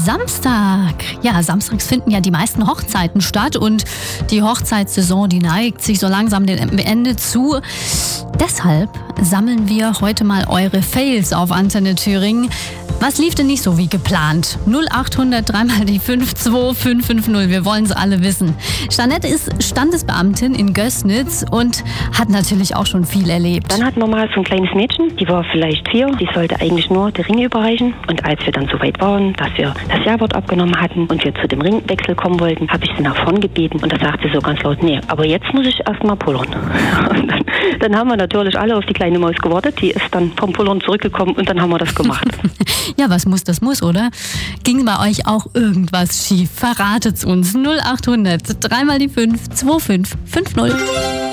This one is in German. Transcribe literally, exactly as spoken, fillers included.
Samstag. Ja, samstags finden ja die meisten Hochzeiten statt und die Hochzeitssaison, die neigt sich so langsam dem Ende zu. Deshalb sammeln wir heute mal eure Fails auf Antenne Thüringen. Was lief denn nicht so wie geplant? null acht hundert drei mal die fünf zwei fünf fünf null. Wir wollen es alle wissen. Jeanette ist Standesbeamtin in Gößnitz und hat natürlich auch schon viel erlebt. Dann hatten wir mal so ein kleines Mädchen, die war vielleicht vier, die sollte eigentlich nur die Ringe überreichen. Und als wir dann so weit waren, dass wir das Ja-Wort abgenommen hatten und wir zu dem Ringwechsel kommen wollten, habe ich sie nach vorn gebeten und da sagte sie so ganz laut, nee, aber jetzt muss ich erst mal pullern. Und dann, dann haben wir natürlich alle auf die kleine Maus gewartet, die ist dann vom Pullern zurückgekommen und dann haben wir das gemacht. Ja, was muss, das muss, oder? Ging bei euch auch irgendwas schief? Verratet's uns. null acht hundert drei mal die fünf zwei fünf fünf null.